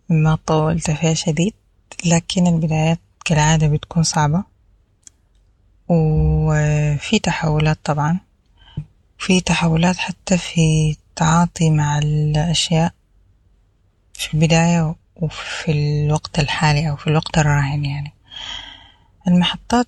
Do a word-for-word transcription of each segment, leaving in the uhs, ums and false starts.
ما طولت فيها شديد، لكن البدايات كالعادة بتكون صعبة، وفي تحولات طبعا، في تحولات حتى في التعاطي مع الأشياء في البداية وفي الوقت الحالي أو في الوقت الراهن. يعني المحطات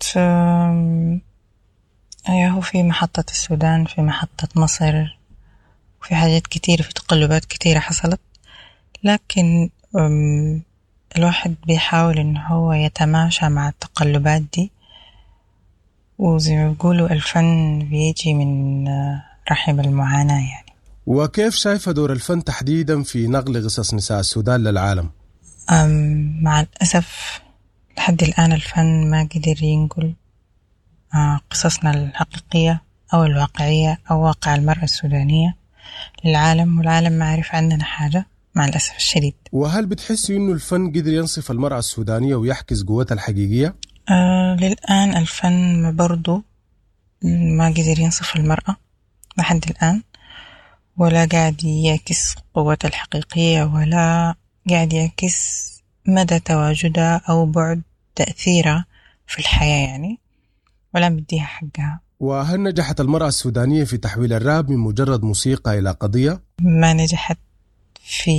هو في محطة السودان، في محطة مصر، وفي حاجات كتير، في تقلبات كتيرة حصلت، لكن الواحد بيحاول إنه هو يتماشى مع التقلبات دي، وزي ما بيقولوا الفن بيجي من رحم المعاناة يعني. وكيف شايفة دور الفن تحديدا في نقل قصص نساء السودان للعالم؟ مع الأسف لحد الآن الفن ما قدر ينقل قصصنا الحقيقية أو الواقعية أو واقع المرأة السودانية للعالم، والعالم ما عارف عننا حاجة مع الأسف الشديد. وهل بتحسي إنه الفن قدر ينصف المرأة السودانية ويحكز قوتها الحقيقية؟ آه للآن الفن برضو ما قدر ينصف المرأة لحد الآن، ولا قاعد يعكس قوتها الحقيقية، ولا قاعد يعكس مدى تواجدها أو بعد تأثيرها في الحياة يعني، ولا مديها حقها. وهل نجحت المرأة السودانية في تحويل الراب من مجرد موسيقى إلى قضية؟ ما نجحت في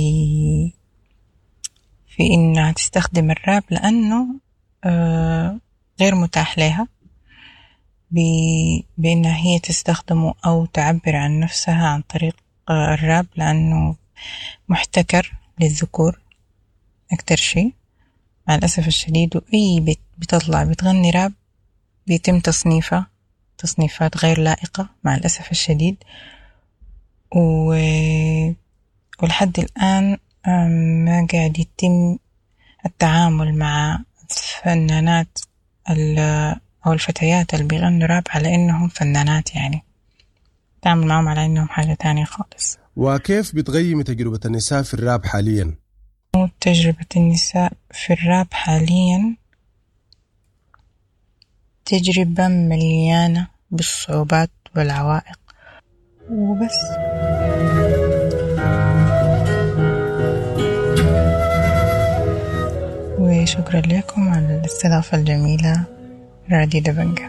في إنها تستخدم الراب، لأنه آه غير متاح لها بأنها هي تستخدمه أو تعبر عن نفسها عن طريق آه الراب، لأنه محتكر للذكور أكتر شيء مع الأسف الشديد. وأي بيت بتطلع بتغني راب بيتم تصنيفها تصنيفات غير لائقة مع الأسف الشديد. و... ولحد الآن ما قاعد يتم التعامل مع فنانات أو الفتيات اللي بيغنوا راب على إنهم فنانات، يعني تعامل معهم على إنهم حاجة تانية خالص. وكيف بتغيمي تجربة النساء في الراب حاليا؟ تجربة النساء في الراب حاليا تجربة مليانة بالصعوبات والعوائق وبس. وشكرا لكم على الاستضافة الجميلة راديو دبنجة.